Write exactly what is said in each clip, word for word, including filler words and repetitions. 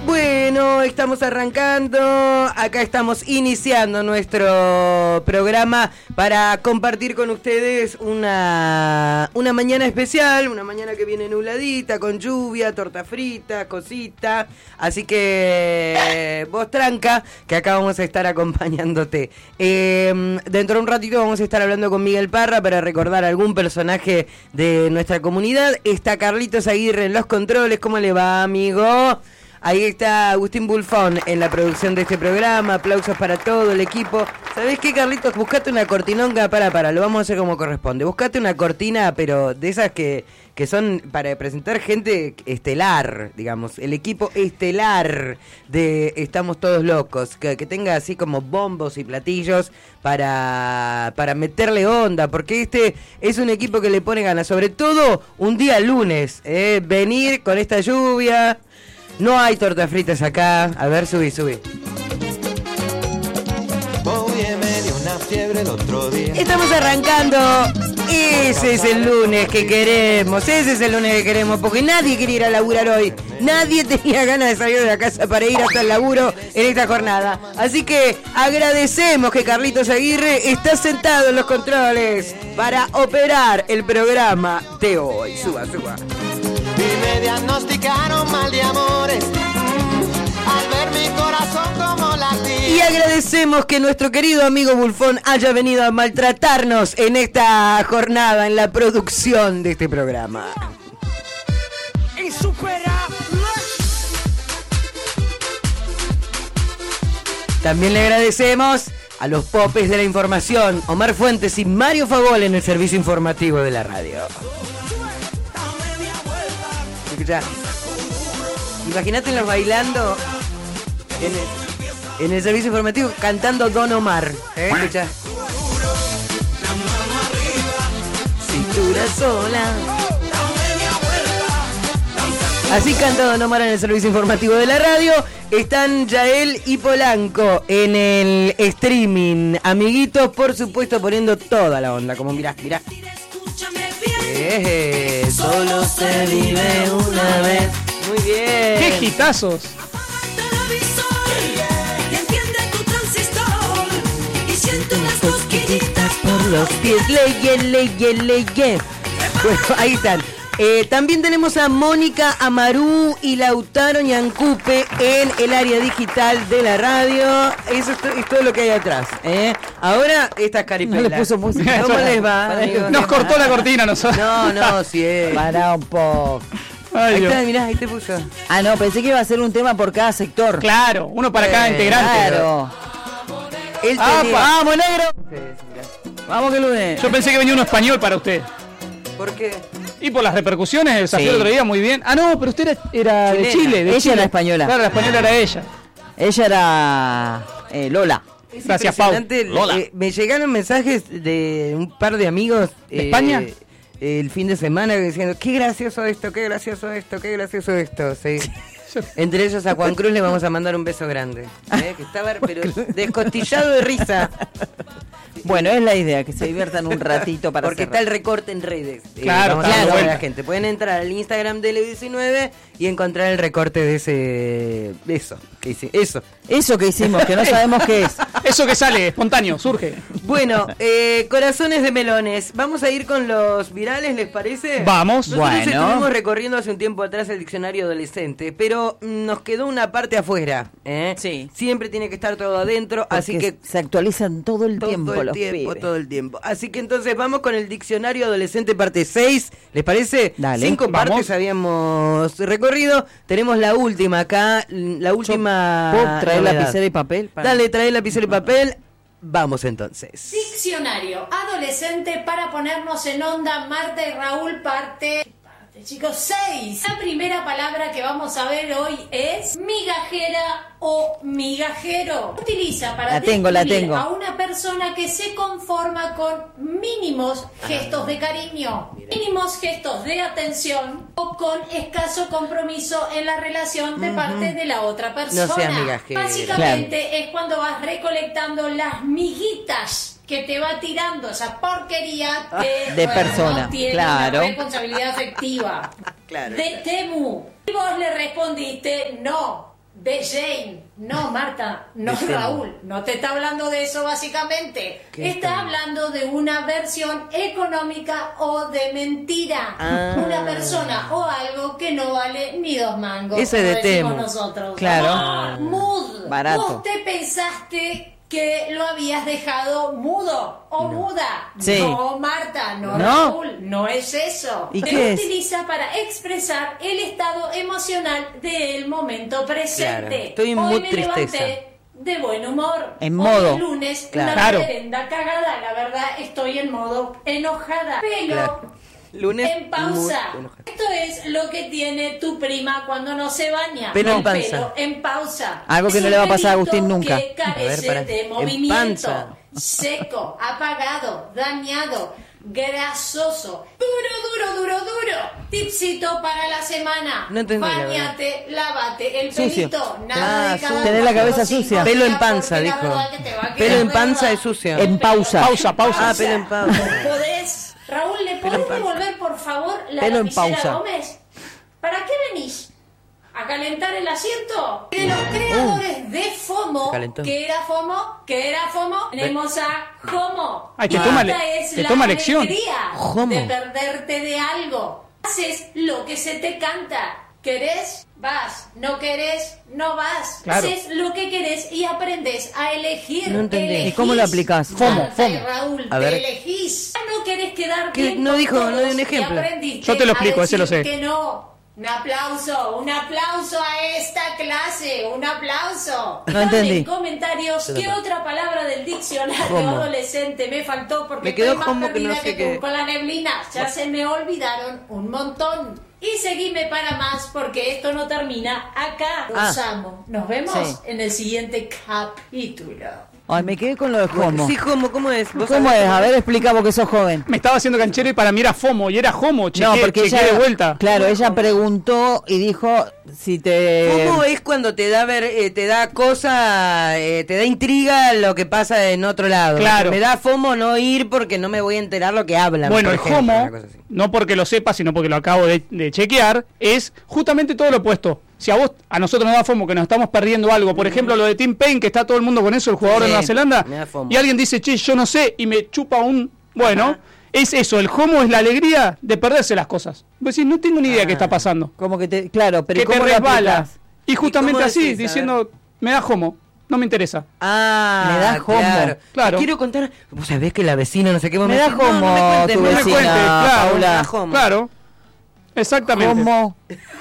Bueno, estamos arrancando, acá estamos iniciando nuestro programa para compartir con ustedes una, una mañana especial, una mañana que viene nubladita, con lluvia, torta frita, cosita, así que vos tranca, que acá vamos a estar acompañándote. Eh, dentro de un ratito vamos a estar hablando con Miguel Parra para recordar algún personaje de nuestra comunidad. Está Carlitos Aguirre en los controles. ¿Cómo le va, amigo? Ahí está Agustín Bulfón en la producción de este programa. Aplausos para todo el equipo. ¿Sabés qué, Carlitos? Buscate una cortinonga. Para, para, lo vamos a hacer como corresponde. Buscate una cortina, pero de esas que, que son para presentar gente estelar, digamos. El equipo estelar de Estamos Todos Locos. Que, que tenga así como bombos y platillos para, para meterle onda. Porque este es un equipo que le pone ganas. Sobre todo un día lunes. ¿eh? Venir con esta lluvia. No hay tortas fritas acá. A ver, subí, subí. Estamos arrancando. Ese es el lunes que queremos. Ese es el lunes que queremos. Porque nadie quiere ir a laburar hoy. Nadie tenía ganas de salir de la casa para ir hasta el laburo en esta jornada. Así que agradecemos que Carlitos Aguirre está sentado en los controles para operar el programa de hoy. Suba, suba. Y me diagnosticaron mal de amores mm, al ver mi corazón como latía. Y agradecemos que nuestro querido amigo Bulfón haya venido a maltratarnos en esta jornada, en la producción de este programa. También le agradecemos a los popes de la información, Omar Fuentes y Mario Fagol en el servicio informativo de la radio. Escuchá. Imagínatelos bailando en el, en el servicio informativo cantando Don Omar. ¿Eh? Escuchá. Cintura sola. Así canta Don Omar en el servicio informativo de la radio. Están Yael y Polanco en el streaming. Amiguitos, por supuesto, poniendo toda la onda. Como mirá, mirá. Eh, solo se vive una vez. Muy bien. ¡Qué hitazos! Por los pies. Leye, leye, leye. Bueno, ahí están. Eh, también tenemos a Mónica Amarú y Lautaro Ñancupe en el área digital de la radio. Eso es, to- es todo lo que hay atrás. ¿eh? Ahora estas caripelas. No le puso música. ¿Cómo les va? amigos? Nos cortó la cortina nosotros. No, no, sí es. Pará un poco. Ay, Ahí Dios. está, mirá, ahí te puso. Ah, no, pensé que iba a ser un tema por cada sector. Claro, uno para cada Eh, integrante. Claro. Él ¡Apa! tenía- ¡Vamos, negro! Sí, sí, mirá. Vamos que lunes. Yo pensé que venía uno español para usted. ¿Por qué? Y por las repercusiones, el desafío Sí. el otro día, muy bien. Ah, no, pero usted era, era de Chilena. Chile. De Ella Chile. era española. Claro, la española era ella. Ella era eh, Lola. Es Gracias, Pau. impresionante. Lola. Eh, me llegaron mensajes de un par de amigos ¿De eh, España? el fin de semana diciendo qué gracioso esto, qué gracioso esto, qué gracioso esto. Sí. Entre ellos a Juan Cruz le vamos a mandar un beso grande. ¿eh? Que estaba pero descostillado de risa. Bueno, es la idea, que se diviertan un ratito para Porque cerrar. está el recorte en redes. Eh, Claro, vamos a claro, decirle a bueno. la gente. Pueden entrar al Instagram de L diecinueve y encontrar el recorte de ese. De eso. Que hice, eso. Eso que hicimos, que no sabemos qué es. Eso que sale, espontáneo, surge. Bueno, eh, corazones de melones. Vamos a ir con los virales, ¿les parece? Vamos. Nosotros Bueno. estuvimos recorriendo hace un tiempo atrás el diccionario adolescente, pero mm, nos quedó una parte afuera. ¿eh? Sí. Siempre tiene que estar todo adentro, así Porque que se actualizan todo el todo tiempo el los tiempo, pibes. todo el tiempo. Así que entonces vamos con el diccionario adolescente parte seis, ¿les parece? Dale. Cinco Vamos. partes habíamos recorrido, tenemos la última acá, la última ¿Puedo traer novedad. lapicera y papel? Para- Dale, trae lapicero y papel. Vamos entonces. Diccionario adolescente para ponernos en onda. Marta y Raúl, parte. Parte, chicos, seis. La primera palabra que vamos a ver hoy es migajera o migajero. Utiliza para La tengo, la describir tengo. a una persona que se conforma con mínimos gestos de cariño, mínimos gestos de atención o con escaso compromiso en la relación de parte de la otra persona. No seas migajera. Básicamente es cuando vas recolectando las miguitas que te va tirando esa porquería de, De persona, no tiene claro. una responsabilidad afectiva. Claro. De Temu. Y vos le respondiste no. de Jane. No, Marta, no De Jane. Raúl. No te está hablando de eso básicamente. ¿Qué Está está? hablando de una versión económica o de mentira. Ah. Una persona o algo que no vale ni dos mangos. Ese como de decimos Temu. nosotros. Claro. Ah, mood. Barato. ¿Vos te pensaste que lo habías dejado mudo o muda? Sí. No, Marta, no, ¿No? Raúl, no es eso. ¿Y Se qué es? utiliza para expresar el estado emocional del momento presente. Claro, estoy en Hoy mood me tristeza. levanté de buen humor. En Hoy modo. es lunes, Claro. una Claro. reverenda cagada. La verdad, estoy en modo enojada. Pero Claro. Lunes. en pausa. muy enojado. Esto es lo que tiene tu prima cuando no se baña. Pelo en El panza. pelo en pausa. Algo que Es no un le va a pasar a pelito Agustín nunca. Que carece A ver, pará. de En movimiento. panza. Seco, apagado, dañado, grasoso. Duro, duro, duro, duro. Tipsito para la semana. No entendí, la Báñate, lávate el Sucio. pelito. Nada Ah, de cada sucio. Tenés la cuatro, cabeza cinco sucia. Pelo en días, panza, porque la dijo. verdad que te va a quedar Pelo en de panza verdad. es sucio. En pausa. Pausa, pausa. Ah, pelo en pausa. ¿Podés? Raúl, ¿le Pelo en podés pausa. devolver, por favor, la Pelo en lapicera pausa. Gómez? ¿Para qué venís? ¿A calentar el asiento? De los creadores de FOMO, Se calentó. ¿qué era FOMO? ¿Qué era FOMO? Tenemos a JOMO. Ay, te Y toma esta le- es te la toma lección. alegría JOMO. de perderte de algo. Haces lo que se te canta. ¿Querés? Vas. ¿No querés? No vas. Claro. Haces lo que querés y aprendes a elegir. No entendí. Elegís. ¿Y cómo lo aplicás? FOMO, Marta y FOMO. Raúl, A te ver. elegís. No querés quedar ¿Qué? bien No con dijo, no todos dio un y ejemplo. aprendiste Yo te lo a explico, ese lo decir sé. que no. Un aplauso, un aplauso a esta clase, un aplauso. No Dame entendí. en comentarios qué otra palabra del diccionario Homo. adolescente me faltó porque Me quedó estoy más homo que perdida no sé que qué. tú con la neblina. Ya se me olvidaron un montón. Y seguime para más porque esto no termina acá. Ah. Los amo. Nos vemos Sí. en el siguiente capítulo. Ay, me quedé con lo de Homo. Sí, ¿cómo, cómo es? ¿Vos ¿Cómo sabés es? A ver, explica porque sos joven. Me estaba haciendo canchero y para mí era FOMO y era Homo. Chequé, chequé ella, de vuelta. claro, ella preguntó y dijo si te... ¿Cómo es cuando te da ver, eh, te da cosa, eh, te da intriga lo que pasa en otro lado? Claro. Me da fomo no ir porque no me voy a enterar lo que hablan. Bueno, por el ejemplo, Homo, una cosa así. no porque lo sepa, sino porque lo acabo de, de chequear, es justamente todo lo opuesto. Si a vos, a nosotros nos da FOMO que nos estamos perdiendo algo, por ejemplo lo de Tim Payne, que está todo el mundo con eso, el jugador Sí, de Nueva Zelanda, me da FOMO. y alguien dice, che, yo no sé, y me chupa un... Bueno, Ajá. es eso, el Homo es la alegría de perderse las cosas. Vos decís, no tengo ni idea Ah. qué está pasando. Como que te... Claro, pero Que te ¿cómo lo resbala. aplicás? Y justamente cómo así, decís? A diciendo, me da Homo, no me interesa. Ah, Me da homo. claro. Claro. Te quiero contar, vos sabés que la vecina no sé qué vos Me da decís, no, homo no me cuentes, tu me No me da vecina, cuentes, homo. claro, Me da Paula. homo. Claro, exactamente. Homo.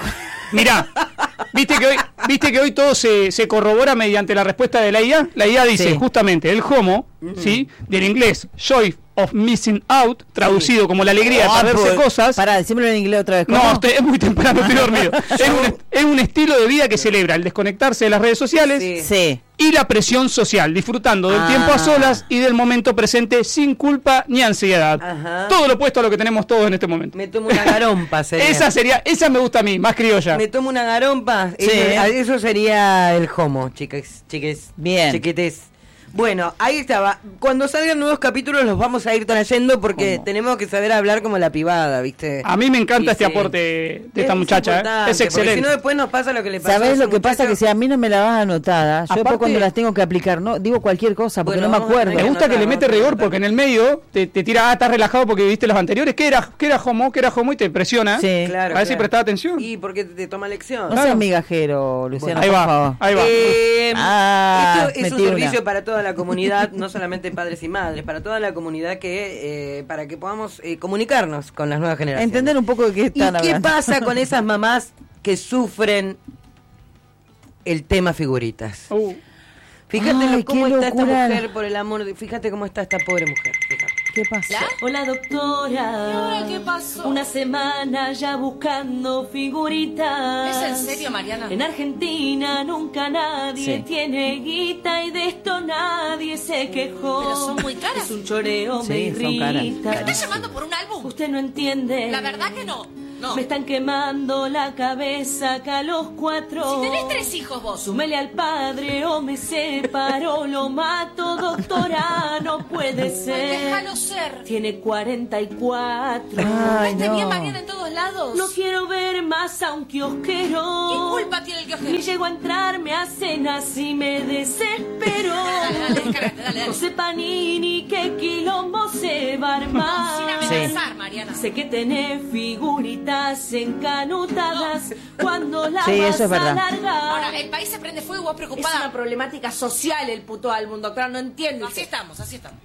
Mirá, viste que hoy, viste que hoy todo se, se corrobora mediante la respuesta de la I A. La I A dice Sí. justamente el Homo, ¿sí? Del inglés Joy of Missing Out, traducido como la alegría de Ah, perderse pues, cosas. Pará, decímelo en inglés otra vez. ¿cómo? No, estoy- es muy temprano, estoy dormido. Es un, es un estilo de vida que celebra el desconectarse de las redes sociales Sí. Sí. y la presión social, disfrutando del Ah. tiempo a solas y del momento presente sin culpa ni ansiedad. Ajá. Todo lo opuesto a lo que tenemos todos en este momento. Me tomo una garompa, sería. Esa sería, esa me gusta a mí, más criolla. Me tomo una garompa. Sí. Eso, eso sería el homo, chicas, chiques. Bien. Chiquetes. Bueno, ahí estaba. Cuando salgan nuevos capítulos los vamos a ir trayendo porque Homo. tenemos que saber hablar como la pibada, ¿viste? A mí me encanta Y este sí. aporte de esta Es muchacha, ¿eh? importante, Es porque excelente. Si no, después nos pasa lo que le pasa a ¿Sabés ese lo que pasa? muchacho. Que si a mí no me la vas anotada, yo Aparte- después cuando las tengo que aplicar, no digo cualquier cosa porque Bueno, no me vamos a acuerdo. Me que gusta que le anotar, mete vamos a rigor anotar. porque en el medio te, te tira, ah, estás relajado porque viste los anteriores, que era, que era homo, que era homo y te presiona. Sí. Claro, A ver si claro. prestaba atención. Y porque te, te toma lección. No seas migajero, Luciano, Ahí por va, favor. ahí va. Eh, Ah, esto es un metí una. servicio para toda la comunidad, no solamente padres y madres, para toda la comunidad que eh, para que podamos eh, comunicarnos con las nuevas generaciones. Entender un poco de qué ¿Y están qué hablando. pasa con esas mamás que sufren el tema figuritas? Uh, Fíjate Ay, lo- cómo qué está esta locura. mujer, por el amor de... Fíjate cómo está esta pobre mujer. fíjate. ¿Qué pasa? Hola doctora. ¿Qué pasó? Una semana ya buscando figuritas. ¿Es en serio, Mariana? En Argentina nunca nadie Sí. tiene guita y de esto nadie se quejó. Pero son muy caras. Es un choreo, Sí, me son caras. irrita. ¿Me estás llamando por un álbum? Usted no entiende. La verdad que no. No. Me están quemando la cabeza acá los cuatro. Si tenés tres hijos vos. Súmele al padre o me separo, lo mato, doctora, no puede ser. Déjalo ser. Tiene cuarenta y cuatro. Ay, ¿No te no. bien Mariana en todos lados? No quiero ver más a un kiosquero. ¿Qué culpa tiene el kiosquero? Ni llego a entrarme a cenas y me desespero. Dale, dale, descargate, dale, dale. José Panini, qué quilombo se va a armar. Sin amenazar, Mariana. Sé que tenés figuritas encanutadas cuando las Sí, vas eso es verdad. a largar. Ahora, el país se prende fuego y vos Es preocupada. una problemática social el puto álbum, doctora, no entiendo. Así estamos, así estamos.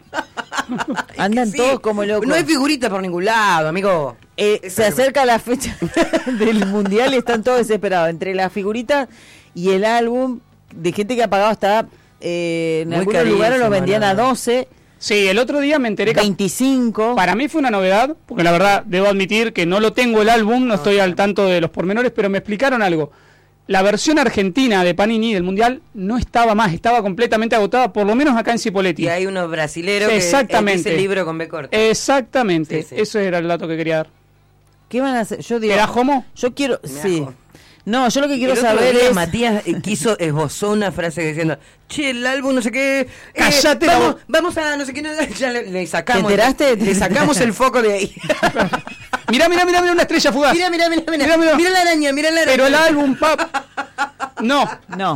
Andan Sí. todos como locos. No hay figuritas por ningún lado, amigo. Eh, Esa se es- acerca la fecha del mundial y están todos desesperados. Entre las figuritas y el álbum, de gente que ha pagado hasta eh, en Muy algunos carísimo, lugares lo vendían a no. doce, Sí, el otro día me enteré que veinticinco. para mí fue una novedad, porque la verdad debo admitir que no lo tengo el álbum, no estoy al tanto de los pormenores, pero me explicaron algo. La versión argentina de Panini del Mundial no estaba más, estaba completamente agotada, por lo menos acá en Cipolletti. Y hay unos brasileros que Exactamente. es el libro con B corta. Exactamente, Sí, sí. eso era el dato que quería dar. ¿Qué van a hacer? Yo digo, ¿Era homo? yo quiero, Me sí. ajo. No, yo lo que quiero El otro saber día es Matías eh, quiso, esbozó una frase diciendo, che, el álbum no sé qué, eh, Cállate la vamos, bo- vamos a no sé qué, no, ya le, le sacamos. ¿Te enteraste? Le sacamos el foco de ahí. Mirá, mirá, mirá, mirá una estrella fugaz. Mira, mira, mira, mira, Mirá, mirá. mira la araña, mira la araña. Pero el álbum, pap. No. no.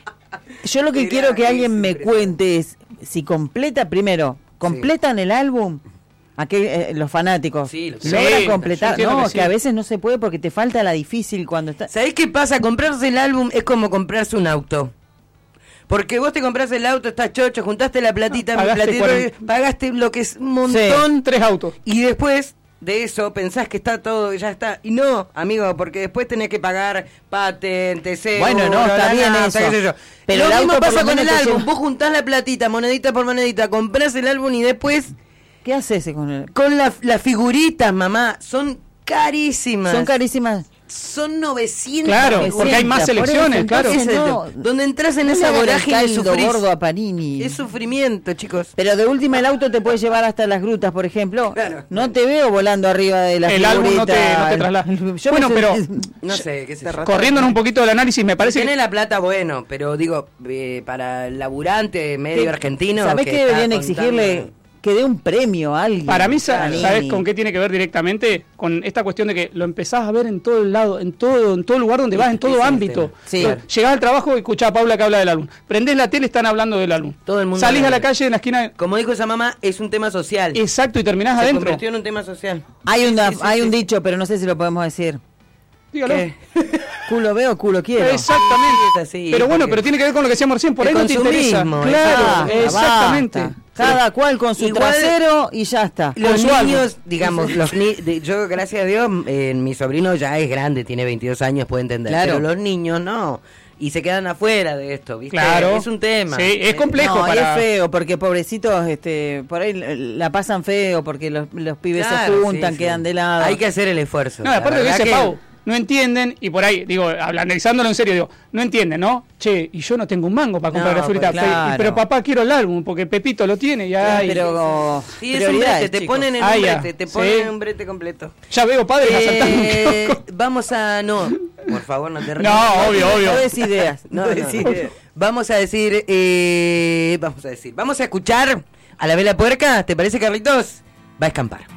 Yo lo que Mirá, quiero que es alguien me impresionante. cuente es si completa primero, completan el álbum. Aquel, eh, los fanáticos Sí, los logran fanáticos. completar, Yo entiendo no, que que, sí. a veces no se puede porque te falta la difícil cuando está. ¿Sabés qué pasa? Comprarse el álbum es como comprarse un auto. Porque vos te compras el auto, estás chocho, juntaste la platita, Pagaste platita, cuarenta. pagaste lo que es un montón. Tres autos. Y después de eso pensás que está todo, ya está. Y no, amigo, porque después tenés que pagar patentes, seguro, Bueno, no, está la bien nafta, eso. qué sé yo. Pero lo el mismo auto por pasa lo con el menos te álbum. lleva- Vos juntás la platita, monedita por monedita, comprás el álbum y después ¿Qué haces con el? con la- las figuritas, mamá, son carísimas. Son carísimas. Son novecientos. Claro, novecientos, porque hay más por eso, selecciones, claro. entonces no- Donde entras en no esa le hagan el vorágine y caldo sufrís. gordo a Panini. Es sufrimiento, chicos. Pero de última el auto te puede llevar hasta las grutas, por ejemplo. Claro. No te veo volando arriba de la El álbum no te, figurita. no te traslada. Yo Bueno, me- pero No sé, qué sé yo. corriéndonos un poquito del análisis, me parece Tiene que la plata, bueno, pero digo, eh, para el laburante medio ¿Qué- argentino. ¿Sabés que que está deberían contando- exigirle que dé un premio a alguien? para mí, sa- Panini. ¿sabes con qué tiene que ver directamente? Con esta cuestión de que lo empezás a ver en todo el lado, en todo, en todo lugar donde vas, en todo Ese es el ámbito. tema. Sí. Entonces, llegás al trabajo y escuchás a Paula que habla del álbum. Prendés la tele, están hablando del álbum. Todo el mundo Salís habla a la de- calle en la esquina, Como dijo esa mamá, es un tema social. exacto, y terminás Se adentro. convirtió en un tema social. Hay, una, Sí, sí, hay sí. un dicho, pero no sé si lo podemos decir. Dígalo. ¿Qué? Culo veo, culo quiero. Exactamente. Es así, pero bueno, porque- pero tiene que ver con lo que decíamos recién, por El ahí no te interesa. consumismo, Claro, Basta, exactamente. basta. Cada cual con su Igual- trasero y ya está. Los Con su álbum. niños, digamos, los ni de- yo gracias a Dios, eh, mi sobrino ya es grande, tiene veintidós años, puede entender. Claro. Pero los niños no. Y se quedan afuera de esto, ¿viste? Claro. Es un tema. Sí, es complejo. No, para- es feo, porque pobrecitos, este, por ahí la pasan feo, porque los, los pibes Claro, se juntan, sí, sí. quedan de lado. Hay que hacer el esfuerzo. No, La aparte de que verdad ese Pau, no entienden, y por ahí, digo, habla- analizándolo en serio, digo, no entienden, ¿no? Che, y yo no tengo un mango para comprar No, la figurita, pues, pe- claro. pero papá quiero el álbum, porque Pepito lo tiene y ay, pero Sí, es un prioridades, brete, te chicos. ponen en Ah, un ya. brete, te Sí. ponen en un brete completo. ya veo padres asaltando un Eh, kiosco. vamos a... No, por favor, no te rías. No, obvio, obvio. No des ideas, No, no no, des no. ideas. Vamos a decir, eh, vamos a decir, vamos a escuchar a la vela puerca, ¿te parece, Carlitos? Va a escampar.